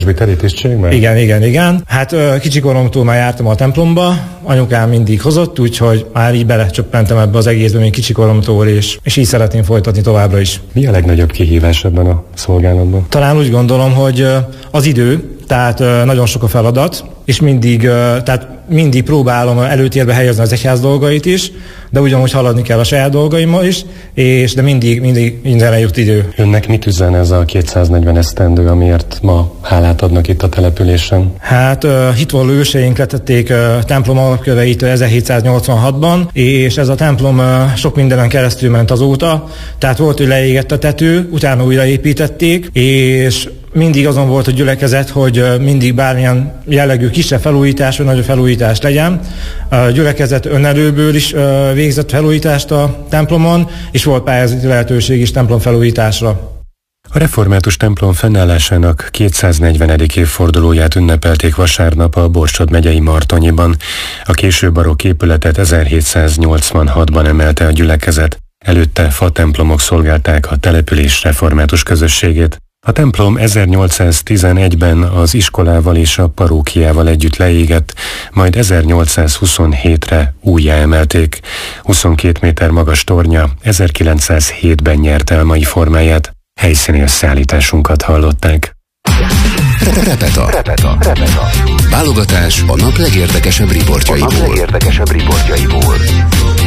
Terítészségben? Igen. Hát kicsikoromtól már jártam a templomba, anyukám mindig hozott, úgyhogy már így belecsöppentem ebbe az egészbe még kicsikoromtól, és így szeretném folytatni továbbra is. Mi a legnagyobb kihívás ebben a szolgálatban? Talán úgy gondolom, hogy az idő, tehát nagyon sok a feladat, és mindig próbálom előtérbe helyezni az egyház dolgait is, de ugyanúgy haladni kell a saját dolgaimmal is, de mindig mindenre jut idő. Önnek mit üzen ez a 240 esztendő, amiért ma hálát adnak itt a településen? Hát hitvalló őseink letették templom alapköveit 1786-ban, és ez a templom sok mindenen keresztül ment azóta, tehát volt, hogy leégett a tető, utána újraépítették, és mindig azon volt a gyülekezet, hogy mindig bármilyen jellegű kisebb felújítás vagy nagyobb felújítás legyen. A gyülekezet önerőből is végzett felújítást a templomon, és volt pályázati lehetőség is templom felújításra. A református templom fennállásának 240. évfordulóját ünnepelték vasárnap a Borsod megyei Martonyiban. A késő barokk épületet 1786-ban emelte a gyülekezet. Előtte fatemplomok szolgálták a település református közösségét. A templom 1811-ben az iskolával és a parókiával együtt leégett, majd 1827-re újjá emelték. 22 méter magas tornya 1907-ben nyerte el mai formáját. Helyszíni összeállításunkat hallották. Repeta. Válogatás a nap legérdekesebb riportjaiból.